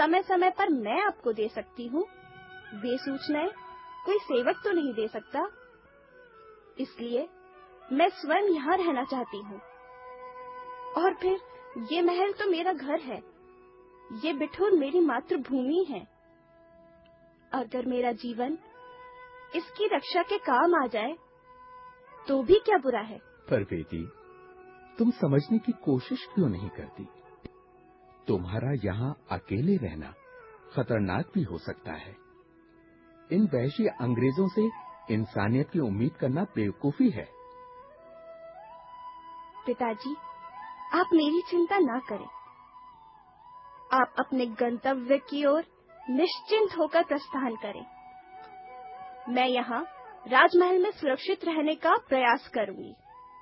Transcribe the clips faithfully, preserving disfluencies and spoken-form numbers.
समय समय पर मैं आपको दे सकती हूँ, वे सूचनाएं कोई सेवक तो नहीं दे सकता। इसलिए मैं स्वयं यहाँ रहना चाहती हूँ। और फिर ये महल तो मेरा घर है, ये बिठूर मेरी मातृभूमि है। अगर मेरा जीवन इसकी रक्षा के काम आ जाए तो भी क्या बुरा है। पर बेटी, तुम समझने की कोशिश क्यों नहीं करती? तुम्हारा यहाँ अकेले रहना खतरनाक भी हो सकता है। इन वहशी अंग्रेजों से इंसानियत की उम्मीद करना बेवकूफी है। पिताजी, आप मेरी चिंता ना करें। आप अपने गंतव्य की ओर निश्चिंत होकर प्रस्थान करें। मैं यहाँ राजमहल में सुरक्षित रहने का प्रयास करूंगी।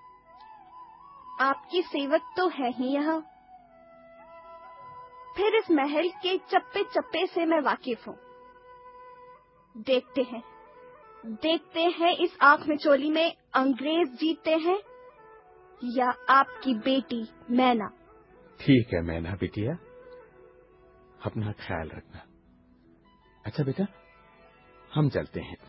आपकी सेवक तो है ही यहाँ। फिर इस महल के चप्पे चप्पे से मैं वाकिफ हूँ। देखते हैं देखते हैं इस आंख मिचोली में अंग्रेज जीतते हैं या आपकी बेटी मैना। ठीक है मैना बिटिया, अपना ख्याल रखना। अच्छा बेटा, हम चलते हैं।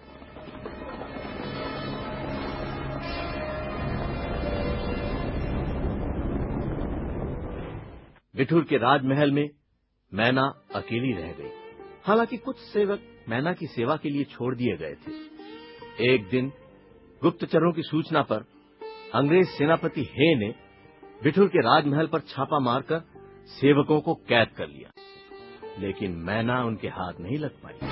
बिठूर के राजमहल में मैना अकेली रह गई। हालांकि कुछ सेवक मैना की सेवा के लिए छोड़ दिए गए थे। एक दिन गुप्तचरों की सूचना पर अंग्रेज सेनापति हे ने बिठूर के राजमहल पर छापा मारकर सेवकों को कैद कर लिया, लेकिन मैना उनके हाथ नहीं लग पाई।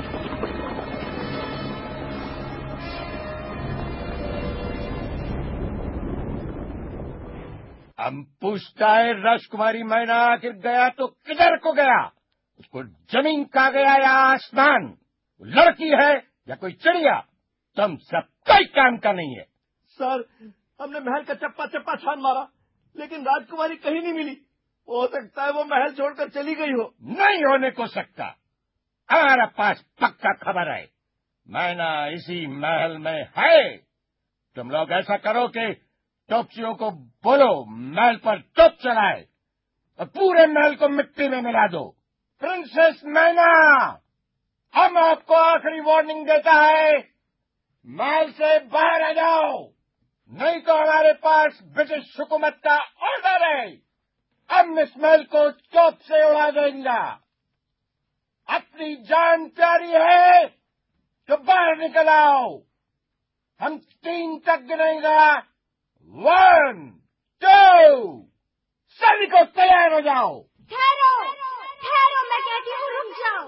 हम पूछता है राजकुमारी मैना आखिर गया तो किधर को गया? उसको जमीन का गया या आसमान? वो लड़की है या कोई चिड़िया? तुम सब कोई काम का नहीं है। सर, हमने महल का चप्पा चप्पा छान मारा, लेकिन राजकुमारी कहीं नहीं मिली। हो सकता है वो महल छोड़कर चली गई हो। नहीं होने को सकता। हमारे पास पक्का खबर है, मैना इसी महल में है। तुम लोग ऐसा करो कि टोपचियों को बोलो महल पर तोप चलाए और पूरे महल को मिट्टी में मिला दो। प्रिंसेस मैना, हम आपको आखिरी वार्निंग देता है, महल से बाहर आ जाओ, नहीं तो हमारे पास ब्रिटिश हुकूमत का ऑर्डर है। हम इस महल को तोप से उड़ा देंगे। अपनी जान प्यारी है तो बाहर निकल आओ। हम तीन तक गिनेंगे। वन, टू, सभी को तैयार हो जाओ। ठहरो, ठहरो, मैं कहती हूँ रुक जाओ।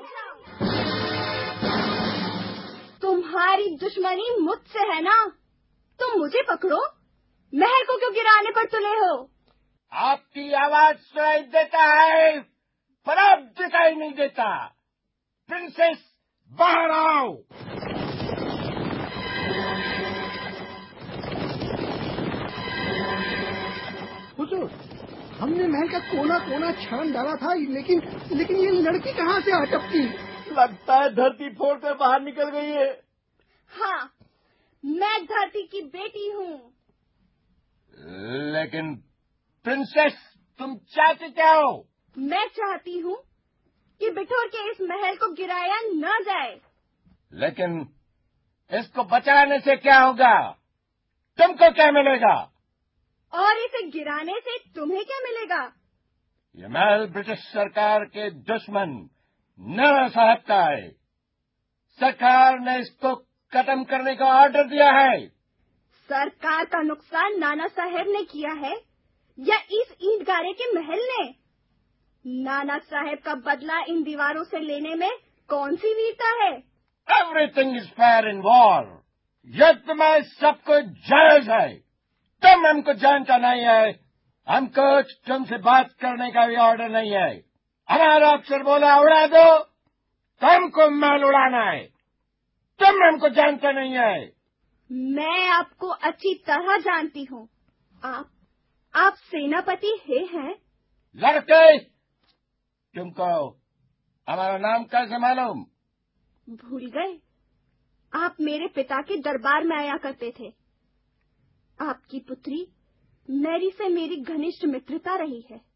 तुम्हारी दुश्मनी मुझसे है ना? तुम मुझे पकड़ो, महल को क्यों गिराने पर तुले हो? आपकी आवाज सुनाई देता है पर आप दिखाई नहीं देता। प्रिंसेस, बाहर आओ। हुजूर, हमने महल का कोना कोना छान डाला था, लेकिन लेकिन ये लड़की कहाँ से आ टपकी? लगता है धरती फोड़कर बाहर निकल गई है। हाँ, मैं धरती की बेटी हूँ। लेकिन प्रिंसेस, तुम चाहती क्या हो? मैं चाहती हूँ कि बिठूर के इस महल को गिराया न जाए। लेकिन इसको बचाने से क्या होगा? तुमको क्या मिलेगा? और इसे गिराने से तुम्हें क्या मिलेगा? ये महल ब्रिटिश सरकार के दुश्मन नाना साहब का है। सरकार ने इसको खत्म करने का ऑर्डर दिया है। सरकार का नुकसान नाना साहब ने किया है या इस ईंट गारे के महल ने? नाना साहब का बदला इन दीवारों से लेने में कौन सी वीरता है? Everything is fair in war. युद्ध में सब कुछ जायज है। तुम हमको जानता नहीं है, हमको तुमसे बात करने का भी ऑर्डर नहीं है। हमारा अफसर बोला उड़ा दो, तुमको महल उड़ाना है। तुम हमको जानते नहीं है। मैं आपको अच्छी तरह जानती हूँ। आप आप सेनापति हे हैं? लड़के, तुमको हमारा नाम कैसे मालूम? भूल गए? आप मेरे पिता के दरबार में आया करते थे। आपकी पुत्री मैरी से मेरी घनिष्ठ मित्रता रही है।